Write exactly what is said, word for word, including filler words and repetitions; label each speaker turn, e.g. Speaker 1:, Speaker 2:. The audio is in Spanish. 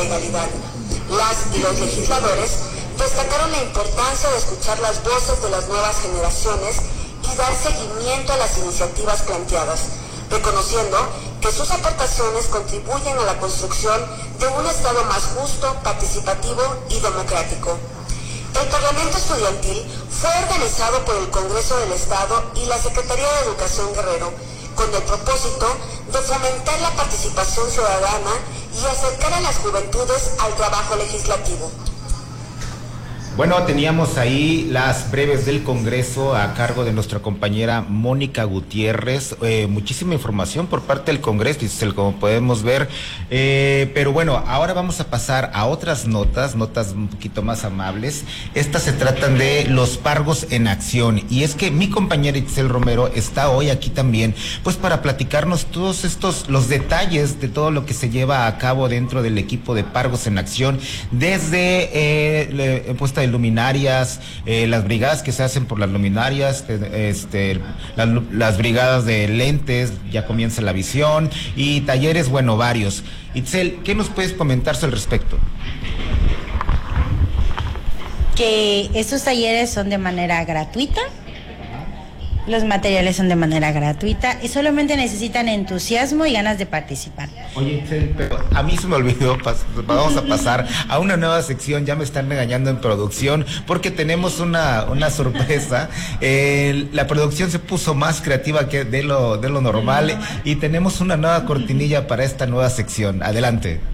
Speaker 1: legalidad. Las y los legisladores destacaron la importancia de escuchar las voces de las nuevas generaciones y dar seguimiento a las iniciativas planteadas, reconociendo que sus aportaciones contribuyen a la construcción de un Estado más justo, participativo y democrático. El Parlamento Estudiantil fue organizado por el Congreso del Estado y la Secretaría de Educación Guerrero, con el propósito de fomentar la participación ciudadana y acercar a las juventudes al trabajo legislativo.
Speaker 2: Bueno, teníamos ahí las breves del Congreso a cargo de nuestra compañera Mónica Gutiérrez. Eh, muchísima información por parte del Congreso, como podemos ver. Eh, pero bueno, ahora vamos a pasar a otras notas, notas un poquito más amables. Estas se tratan de los Pargos en acción. Y es que mi compañera Itzel Romero está hoy aquí también, pues para platicarnos todos estos, los detalles de todo lo que se lleva a cabo dentro del equipo de Pargos en acción, desde eh, puesta de luminarias, eh, las brigadas que se hacen por las luminarias, este, las, las brigadas de lentes, ya comienza la visión, y talleres, bueno, varios. Itzel, ¿qué nos puedes comentar al respecto?
Speaker 3: Que estos talleres son de manera gratuita. Los materiales son de manera gratuita y solamente necesitan entusiasmo y ganas de participar.
Speaker 2: Oye, pero a mí se me olvidó, vamos a pasar a una nueva sección, ya me están regañando en producción, porque tenemos una, una sorpresa. Eh, la producción se puso más creativa que de lo, de lo normal y tenemos una nueva cortinilla para esta nueva sección. Adelante.